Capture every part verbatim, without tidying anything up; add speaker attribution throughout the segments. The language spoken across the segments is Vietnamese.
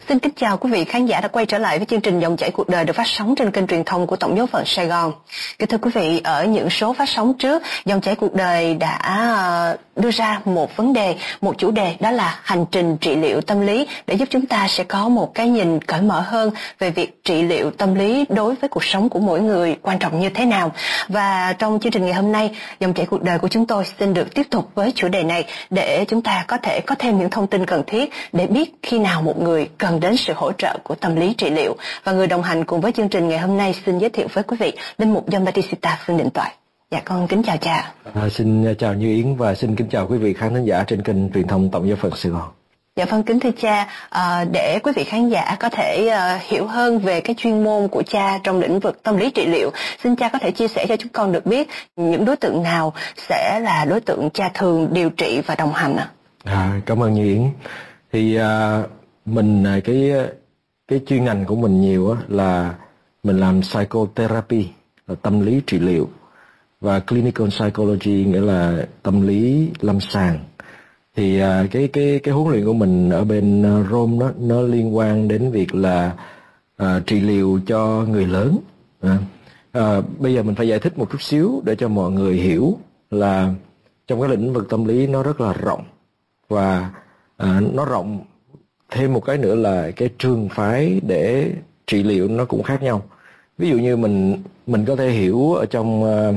Speaker 1: Xin kính chào quý vị khán giả đã quay trở lại với chương trình Dòng chảy cuộc đời được phát sóng trên kênh truyền thông của Tổng giáo phận Sài Gòn. Kính thưa quý vị, ở những số phát sóng trước, Dòng chảy cuộc đời đã đưa ra một vấn đề, một chủ đề, đó là hành trình trị liệu tâm lý, để giúp chúng ta sẽ có một cái nhìn cởi mở hơn về việc trị liệu tâm lý đối với cuộc sống của mỗi người quan trọng như thế nào. Và trong chương trình ngày hôm nay, Dòng chảy cuộc đời của chúng tôi xin được tiếp tục với chủ đề này để chúng ta có thể có thêm những thông tin cần thiết để biết khi nào một người cần đến sự hỗ trợ của tâm lý trị liệu. Và người đồng hành cùng với chương trình ngày hôm nay xin giới thiệu với quý vị Linh mục John Batista Phương Định Toại. Dạ con kính chào cha.
Speaker 2: À, xin chào Như Yến và xin kính chào quý vị khán thính giả trên kênh truyền thông Tổng giáo phận Sài Gòn.
Speaker 1: Dạ vâng, kính thưa cha, à, để quý vị khán giả có thể à, hiểu hơn về cái chuyên môn của cha trong lĩnh vực tâm lý trị liệu, xin cha có thể chia sẻ cho chúng con được biết những đối tượng nào sẽ là đối tượng cha thường điều trị và đồng hành ạ? À?
Speaker 2: À, cảm ơn Như Yến. Thì à, mình cái cái chuyên ngành của mình nhiều á, là mình làm psychotherapy, là tâm lý trị liệu, và clinical psychology nghĩa là tâm lý lâm sàng. Thì à, cái cái cái huấn luyện của mình ở bên Rome đó, nó liên quan đến việc là à, trị liệu cho người lớn. À, à, bây giờ mình phải giải thích một chút xíu để cho mọi người hiểu là trong cái lĩnh vực tâm lý nó rất là rộng, và à, nó rộng thêm một cái nữa là cái trường phái để trị liệu nó cũng khác nhau. Ví dụ như mình mình có thể hiểu ở trong uh,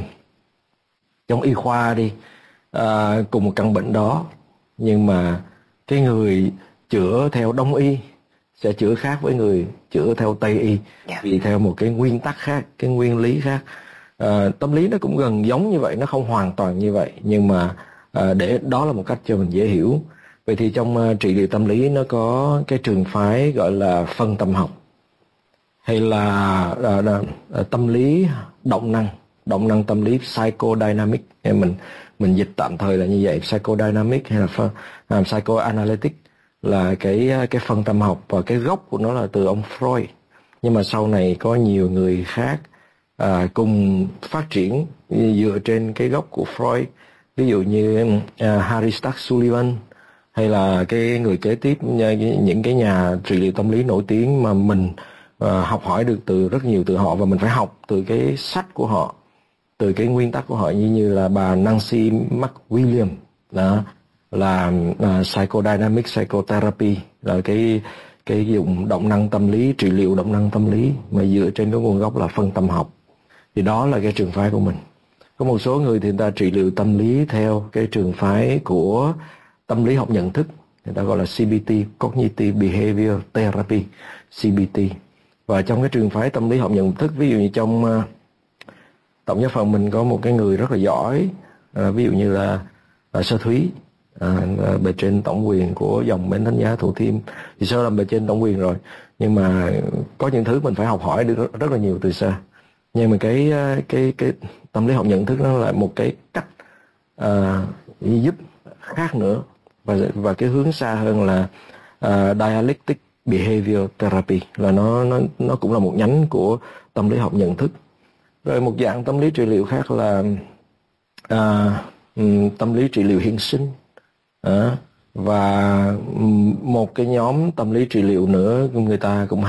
Speaker 2: trong y khoa đi, uh, cùng một căn bệnh đó, nhưng mà cái người chữa theo Đông y sẽ chữa khác với người chữa theo Tây y, yeah. Vì theo một cái nguyên tắc khác, cái nguyên lý khác. Uh, tâm lý nó cũng gần giống như vậy, nó không hoàn toàn như vậy, nhưng mà uh, để đó là một cách cho mình dễ hiểu. Vậy thì trong uh, trị liệu tâm lý nó có cái trường phái gọi là phân tâm học, hay là uh, uh, tâm lý động năng, động năng tâm lý psychodynamic, hay mình mình dịch tạm thời là như vậy, psychodynamic hay là uh, psychoanalytic là cái cái phân tâm học, và cái gốc của nó là từ ông Freud. Nhưng mà sau này có nhiều người khác uh, cùng phát triển dựa trên cái gốc của Freud, ví dụ như uh, Harry Stack Sullivan, hay là cái người kế tiếp, những cái nhà trị liệu tâm lý nổi tiếng mà mình uh, học hỏi được từ rất nhiều từ họ, và mình phải học từ cái sách của họ, từ cái nguyên tắc của họ, như như là bà Nancy McWilliams đó, là uh, psychodynamic psychotherapy, là cái cái dùng động năng tâm lý, trị liệu động năng tâm lý mà dựa trên cái nguồn gốc là phân tâm học. Thì đó là cái trường phái của mình. Có một số người thì người ta trị liệu tâm lý theo cái trường phái của tâm lý học nhận thức, người ta gọi là xê bê tê, Cognitive Behavior Therapy, xê bê tê. Và trong cái trường phái tâm lý học nhận thức, ví dụ như trong uh, Tổng giáo phận mình có một cái người rất là giỏi, uh, ví dụ như là uh, Sơ Thúy, uh, bề trên tổng quyền của dòng Bến Thánh Giá Thủ Thiêm. Thì Sơ làm bề trên tổng quyền rồi, nhưng mà có những thứ mình phải học hỏi được rất, rất là nhiều từ Sơ. Nhưng mà cái uh, cái cái tâm lý học nhận thức nó là một cái cách uh, giúp khác nữa, và và cái hướng xa hơn là uh, dialectic behavior therapy, là nó nó nó cũng là một nhánh của tâm lý học nhận thức. Rồi một dạng tâm lý trị liệu khác là uh, tâm lý trị liệu hiện sinh, uh, và một cái nhóm tâm lý trị liệu nữa người ta cũng